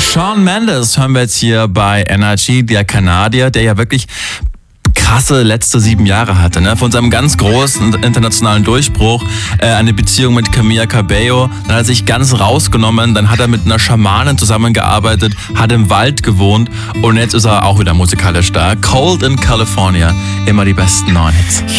Shawn Mendes hören wir jetzt hier bei NRG, der Kanadier, der ja wirklich krasse letzte 7 Jahre hatte, ne? Von seinem ganz großen internationalen Durchbruch, eine Beziehung mit Camila Cabello, dann hat er sich ganz rausgenommen, dann hat er mit einer Schamanin zusammengearbeitet, hat im Wald gewohnt und jetzt ist er auch wieder musikalisch da. Cold in California, immer die besten neuen Hits.